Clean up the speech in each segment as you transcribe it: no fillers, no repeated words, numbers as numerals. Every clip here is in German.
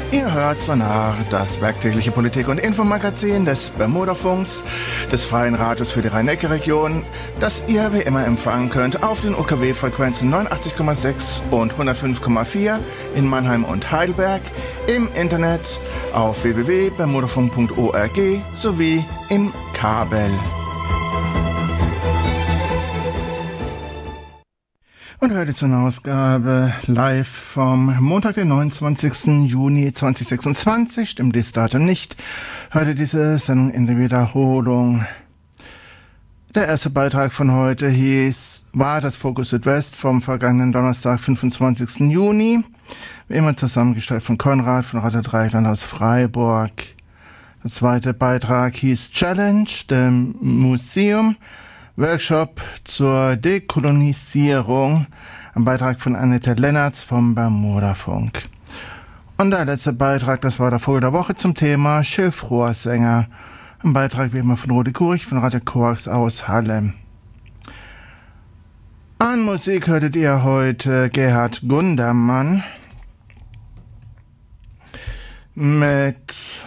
Ihr hört Sonar, das werktägliche Politik- und Infomagazin des Bermudafunks, des Freien Radios für die Rhein-Neckar-Region, das ihr wie immer empfangen könnt auf den UKW-Frequenzen 89,6 und 105,4 in Mannheim und Heidelberg, im Internet auf www.bermudafunk.org sowie im Kabel. Und heute zu einer Ausgabe live vom Montag, den 29. Juni 2026. Stimmt das Datum nicht. Heute diese Sendung in der Wiederholung. Der erste Beitrag von heute war das Fokus Südwest vom vergangenen Donnerstag, 25. Juni. Wie immer zusammengestellt von Konrad von Radio Dreieckland aus Freiburg. Der zweite Beitrag hieß Challenge, dem Museum. Workshop zur Dekolonisierung, ein Beitrag von Annette Lennertz vom Bermudafunk. Und der letzte Beitrag, das war der Vogel der Woche zum Thema Schilfrohrsänger, ein Beitrag wie immer von Rudi Kurich von Radio Koax aus Halle. An Musik hörtet ihr heute Gerhard Gundermann mit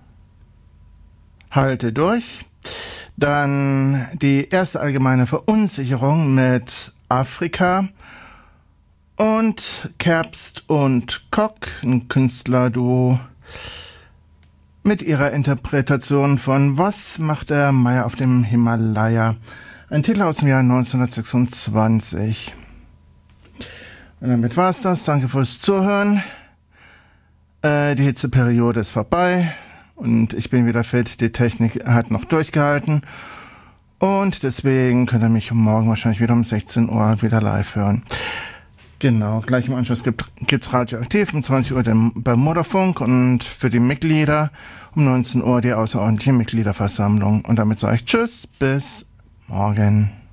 Halte durch. Dann die erste allgemeine Verunsicherung mit Afrika und Kerbst und Kock, ein Künstlerduo, mit ihrer Interpretation von Was macht der Meier auf dem Himalaya? Ein Titel aus dem Jahr 1926. Und damit war's das. Danke fürs Zuhören. Die Hitzeperiode ist vorbei. Und ich bin wieder fit, die Technik hat noch durchgehalten. Und deswegen könnt ihr mich morgen wahrscheinlich wieder um 16 Uhr wieder live hören. Genau, gleich im Anschluss gibt's Radioaktiv um 20 Uhr den Bermudafunk und für die Mitglieder um 19 Uhr die außerordentliche Mitgliederversammlung. Und damit sage ich Tschüss, bis morgen.